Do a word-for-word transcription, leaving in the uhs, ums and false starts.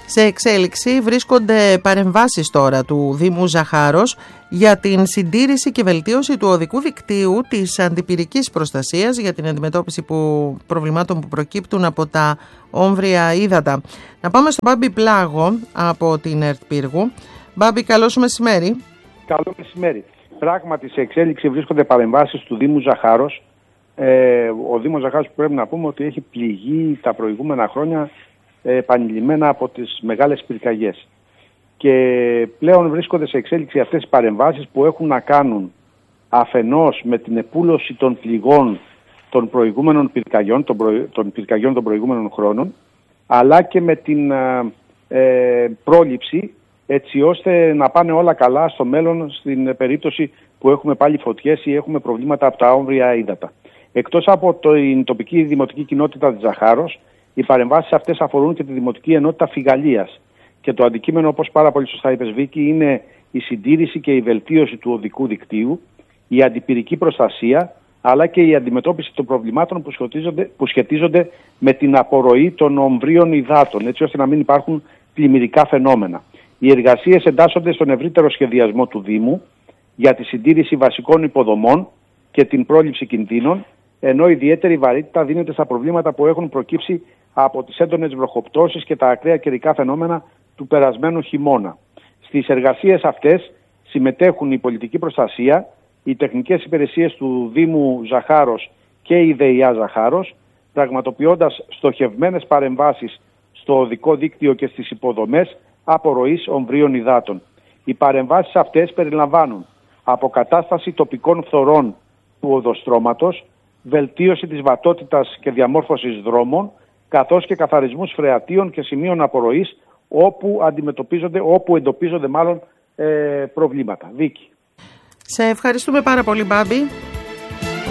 Σε εξέλιξη βρίσκονται παρεμβάσεις τώρα του Δήμου Ζαχάρος για την συντήρηση και βελτίωση του οδικού δικτύου της αντιπυρικής προστασίας για την αντιμετώπιση που, προβλημάτων που προκύπτουν από τα όμβρια ύδατα. Να πάμε στον Μπάμπη Πλάγο από την ΕΡΤ Πύργου. Μπάμπη, καλό σου μεσημέρι. Καλό μεσημέρι. Πράγματι, σε εξέλιξη βρίσκονται παρεμβάσεις του Δήμου Ζαχάρος. Ε, ο Δήμος Ζαχάρος, που πρέπει να πούμε ότι έχει πληγεί τα προηγούμενα χρόνια επανειλημμένα από τις μεγάλες πυρκαγιές. Και πλέον βρίσκονται σε εξέλιξη αυτές οι παρεμβάσεις που έχουν να κάνουν αφενός με την επούλωση των πληγών των προηγούμενων πυρκαγιών, των, προ... των πυρκαγιών των προηγούμενων χρόνων, αλλά και με την ε, πρόληψη, έτσι ώστε να πάνε όλα καλά στο μέλλον στην περίπτωση που έχουμε πάλι φωτιές ή έχουμε προβλήματα από τα όμβρια ύδατα. Εκτός από την τοπική δημοτική κοινότητα της Ζαχάρος, οι παρεμβάσεις αυτές αφορούν και τη Δημοτική Ενότητα Φιγαλίας. Και το αντικείμενο, όπως πάρα πολύ σωστά είπες, Βίκη, είναι η συντήρηση και η βελτίωση του οδικού δικτύου, η αντιπυρική προστασία, αλλά και η αντιμετώπιση των προβλημάτων που σχετίζονται, που σχετίζονται με την απορροή των ομβρίων υδάτων, έτσι ώστε να μην υπάρχουν πλημμυρικά φαινόμενα. Οι εργασίες εντάσσονται στον ευρύτερο σχεδιασμό του Δήμου για τη συντήρηση βασικών υποδομών και την πρόληψη κινδύνων, ενώ ιδιαίτερη βαρύτητα δίνεται στα προβλήματα που έχουν προκύψει από τις έντονες βροχοπτώσεις και τα ακραία καιρικά φαινόμενα του περασμένου χειμώνα. Στις εργασίες αυτές συμμετέχουν η πολιτική προστασία, οι τεχνικές υπηρεσίες του Δήμου Ζαχάρος και η ΔΕΙΑ Ζαχάρος, πραγματοποιώντας στοχευμένες παρεμβάσεις στο οδικό δίκτυο και στις υποδομές απορροής ομβρίων υδάτων. Οι παρεμβάσεις αυτές περιλαμβάνουν αποκατάσταση τοπικών φθορών του οδοστρώματος, βελτίωση της βατότητας και διαμόρφωσης δρόμων, καθώς και καθαρισμούς φρεατίων και σημείων απορροής όπου αντιμετωπίζονται, όπου εντοπίζονται μάλλον ε, προβλήματα. Βίκη. Σε ευχαριστούμε πάρα πολύ, Μπάμπη.